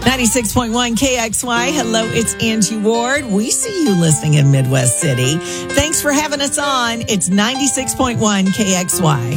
96.1 KXY. Hello, it's Angie Ward. We see you listening in Midwest City. Thanks for having us on. It's 96.1 KXY.